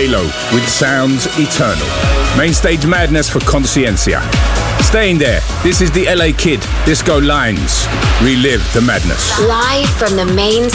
Halo with Sounds Eternal. Mainstage madness for Consciencia. Staying there, this is the LA Kid, Disco Lines. Relive the madness. Live from the main